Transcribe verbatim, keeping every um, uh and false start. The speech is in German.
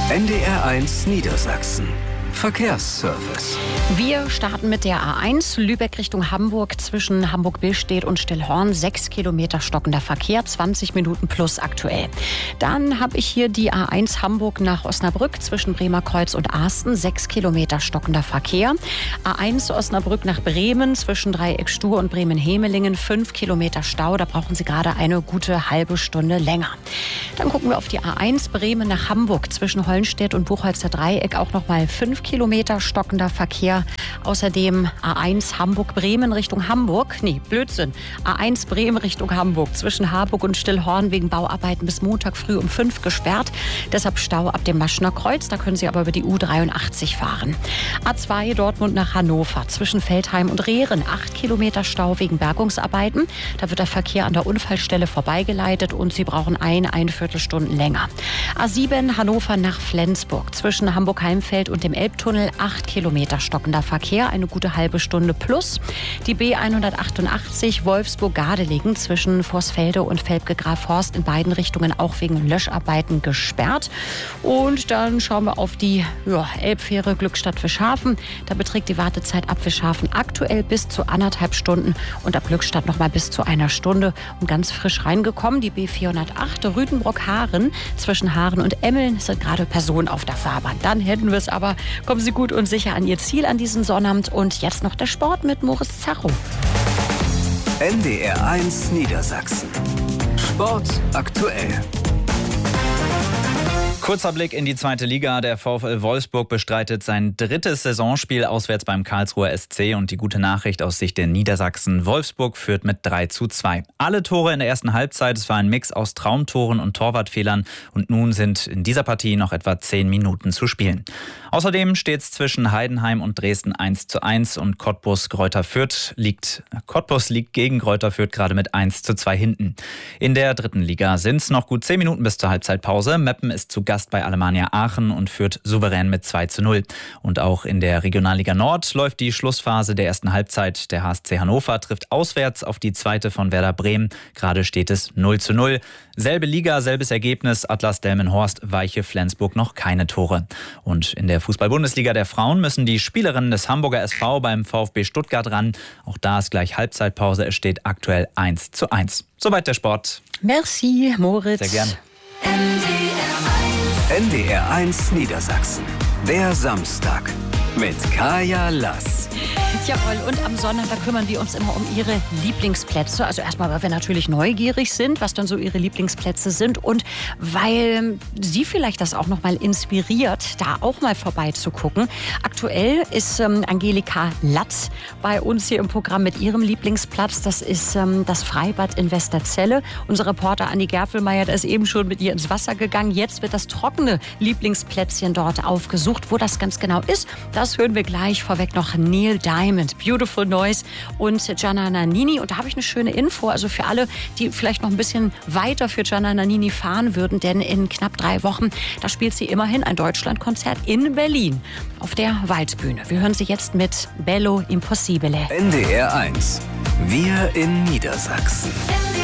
N D R eins Niedersachsen. Verkehrsservice. Wir starten mit der A eins, Lübeck Richtung Hamburg, zwischen Hamburg-Billstedt und Stillhorn. Sechs Kilometer stockender Verkehr, zwanzig Minuten plus aktuell. Dann habe ich hier die A eins Hamburg nach Osnabrück, zwischen Bremerkreuz und Asten. Sechs Kilometer stockender Verkehr. A eins Osnabrück nach Bremen, zwischen Dreieck Stur und Bremen-Hemelingen. Fünf Kilometer Stau, da brauchen Sie gerade eine gute halbe Stunde länger. Dann gucken wir auf die A eins Bremen nach Hamburg, zwischen Hollenstedt und Buchholzer Dreieck. Auch noch mal fünf Kilometer stockender Verkehr. Außerdem A eins Hamburg-Bremen Richtung Hamburg. Nee, Blödsinn. A eins Bremen Richtung Hamburg. Zwischen Harburg und Stillhorn wegen Bauarbeiten bis Montag früh um fünf gesperrt. Deshalb Stau ab dem Maschner Kreuz. Da können Sie aber über die U dreiundachtzig fahren. A zwei Dortmund nach Hannover. Zwischen Veltheim und Rehren. Acht Kilometer Stau wegen Bergungsarbeiten. Da wird der Verkehr an der Unfallstelle vorbeigeleitet und Sie brauchen ein, eine Viertelstunde länger. A sieben Hannover nach Flensburg. Zwischen Hamburg-Heimfeld und dem Elbtunnel. Acht Kilometer stockender Verkehr, eine gute halbe Stunde plus. Die B hundertachtundachtzig Wolfsburg-Gardelegen zwischen Vorsfelde und Velpke-Grafhorst in beiden Richtungen auch wegen Löscharbeiten gesperrt. Und dann schauen wir auf die ja, Elbfähre Glückstadt-Fischhafen. Da beträgt die Wartezeit ab Fischhafen aktuell bis zu anderthalb Stunden und ab Glückstadt noch mal bis zu einer Stunde. Und ganz frisch reingekommen, die B vierhundertacht Rütenbrock-Haaren. Zwischen Haaren und Emmeln sind gerade Personen auf der Fahrbahn. Dann hätten wir es aber. Kommen Sie gut und sicher an Ihr Ziel an diesem Sonnabend. Und jetzt noch der Sport mit Moritz Zacho. N D R eins Niedersachsen. Sport aktuell. Kurzer Blick in die zweite Liga. Der VfL Wolfsburg bestreitet sein drittes Saisonspiel auswärts beim Karlsruher S C. Und die gute Nachricht aus Sicht der Niedersachsen: Wolfsburg führt mit drei zu zwei. Alle Tore in der ersten Halbzeit. Es war ein Mix aus Traumtoren und Torwartfehlern. Und nun sind in dieser Partie noch etwa zehn Minuten zu spielen. Außerdem steht es zwischen Heidenheim und Dresden eins zu eins. Und Cottbus Greuther Fürth liegt, Cottbus liegt gegen Greuther Fürth gerade mit eins zu zwei hinten. In der dritten Liga sind es noch gut zehn Minuten bis zur Halbzeitpause. Meppen ist zu Gast bei Alemannia Aachen und führt souverän mit zwei zu null. Und auch in der Regionalliga Nord läuft die Schlussphase der ersten Halbzeit. Der H S C Hannover trifft auswärts auf die zweite von Werder Bremen. Gerade steht es null zu null. Selbe Liga, selbes Ergebnis. Atlas Delmenhorst, Weiche Flensburg noch keine Tore. Und in der Fußball-Bundesliga der Frauen müssen die Spielerinnen des Hamburger S V beim VfB Stuttgart ran. Auch da ist gleich Halbzeitpause. Es steht aktuell eins zu eins. Soweit der Sport. Merci, Moritz. Sehr gern. N D R eins Niedersachsen. Der Samstag mit Kaya Lass. Jawohl, und am Sonntag, da kümmern wir uns immer um Ihre Lieblingsplätze. Also erstmal, weil wir natürlich neugierig sind, was dann so Ihre Lieblingsplätze sind. Und weil Sie vielleicht das auch noch mal inspiriert, da auch mal vorbeizugucken. Aktuell ist ähm, Angelika Latz bei uns hier im Programm mit ihrem Lieblingsplatz. Das ist ähm, das Freibad in Westerzelle. Unser Reporter Andi Gerfelmeier, der ist eben schon mit ihr ins Wasser gegangen. Jetzt wird das trockene Lieblingsplätzchen dort aufgesucht. Wo das ganz genau ist, das hören wir gleich. Vorweg noch Neil Diamond, Beautiful Noise und Gianna Nannini. Und da habe ich eine schöne Info, also für alle, die vielleicht noch ein bisschen weiter für Gianna Nannini fahren würden, denn in knapp drei Wochen, da spielt sie immerhin ein Deutschlandkonzert in Berlin auf der Waldbühne. Wir hören sie jetzt mit Bello Impossibile. N D R eins. Wir in Niedersachsen.